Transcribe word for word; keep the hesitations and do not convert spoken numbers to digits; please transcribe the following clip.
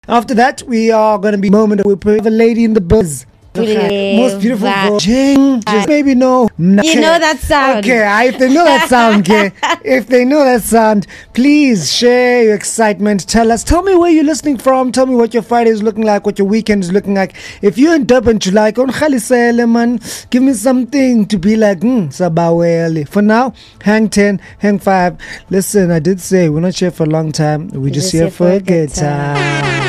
After that, we are going to be moment. We put a lady in the buzz. Most beautiful voice. Just maybe no. You know that sound. Okay, if they know that sound, okay. If they know that sound, please share your excitement. Tell us. Tell me where you're listening from. Tell me what your Friday is looking like, what your weekend is looking like. If you're in Durban, you like, man, give me something to be like, hmm, sabaweli. For now, hang ten, hang five. Listen, I did say we're not here for a long time. We're just, just here, here for a good time. time.